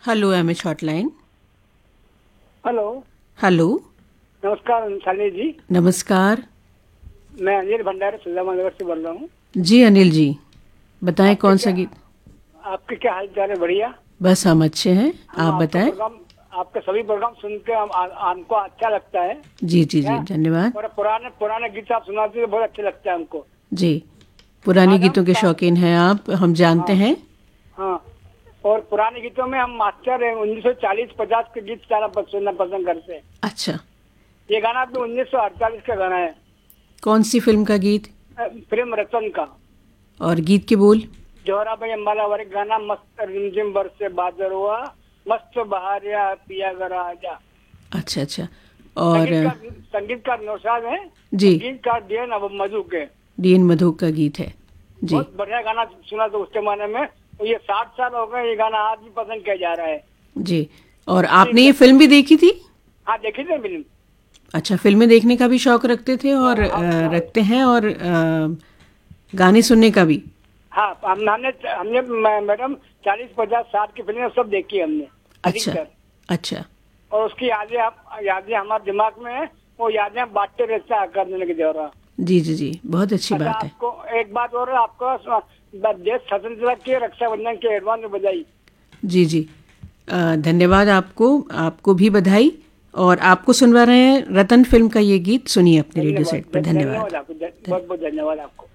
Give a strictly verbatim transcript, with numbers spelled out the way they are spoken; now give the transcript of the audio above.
Hello M H hotline. Hello. Hello. नमस्कार शालिनी जी। नमस्कार। मैं अनिल भंडारी सुजानगर से बोल रहा हूँ। जी अनिल जी, बताएं आपके कौन सा क्या गीत। आपके क्या हाल चाल है? बढ़िया। बस हम अच्छे हैं, हम आप आपका बताएं। प्रोग्राम आपके सभी प्रोग्राम सुन के हम आ- हमको अच्छा लगता है। जी जी जी, क्या धन्यवाद। और पुराने पुराने गीत आप सुनाते हैं, बहुत अच्छे लगता है हमको। जी, पुरानी आज हम गीतों के सा- शौकीन हैं आप, हम जानते हाँ हैं। हाँ। और पुराने गीतों में हम मास्टर है, उन्नीस सौ चालीस पचास के गीत ज्यादा पस- सुनना पसंद करते हैं। अच्छा, ये गाना तो उन्नीस सौ अड़तालीस का गाना है। कौन सी फिल्म का गीत अ, प्रेम रतन का। और गीत के बोल। जोहरा भाई अम्बाला वाले गाना मस्त रिमझिम बरसे बादल हुआ, मस्त बहारिया पिया गरा आजा। अच्छा अच्छा। और संगीतकार संगीतकार नौशाद है और जी, गीतकार डीएन अब मधु के। डी एन मधु का गीत है। जी बहुत बढ़िया गाना सुना था उस जमाने में। तो ये साठ साल हो गए, ये गाना आज भी पसंद किया जा रहा है। जी। और ठीक आपने ये है। फिल्म भी देखी थी। हाँ, देखी थी फिल्म। अच्छा, फिल्में देखने का भी शौक रखते थे और हाँ अ, हाँ रखते हैं, और अ, गाने सुनने का भी। हाँ। हम हमने हमने मै- मैडम चालीस पचास साठ की फिल्में सब देखी है हमने अच्छा अधिकतर। अच्छा। और उसकी यादें आप यादें हमारे दिमाग में है। वो यादें हम बांटते रहते हैं कर देने के दौरान। जी जी जी, बहुत अच्छी अच्छा, बात है। आपको एक बात और है, आपको स- देश स्वतंत्रता के रक्षाबंधन के एडवांस में बधाई। जी जी, अ, धन्यवाद आपको। आपको भी बधाई। और आपको सुनवा रहे हैं रतन फिल्म का ये गीत, सुनिए अपने रेडियो धन्यवाद सेट पर। ध- धन्यवाद। धन्यवाद आपको, धन्यवाद। बहुत बहुत धन्यवाद आपको।